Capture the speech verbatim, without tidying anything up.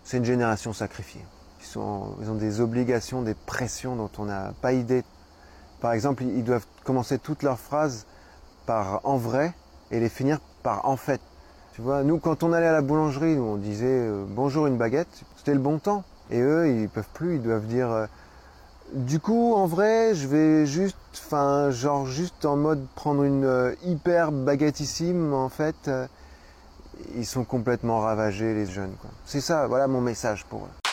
c'est une génération sacrifiée. Ils, sont, ils ont des obligations, des pressions dont on n'a pas idée. Par exemple, ils doivent commencer toutes leurs phrases par « en vrai » et les finir par « en fait ». Tu vois, nous, quand on allait à la boulangerie, nous, on disait euh, « bonjour, une baguette », c'était le bon temps. Et eux, ils peuvent plus, ils doivent dire euh, « du coup, en vrai, je vais juste, enfin, genre juste en mode prendre une euh, hyper baguettissime, en fait. Euh, » ils sont complètement ravagés, les jeunes, quoi. C'est ça, voilà mon message pour eux.